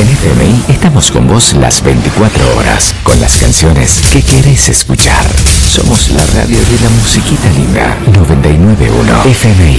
En FMI estamos con vos las 24 horas, con las canciones que querés escuchar. Somos la radio de la musiquita linda. 99.1 FMI.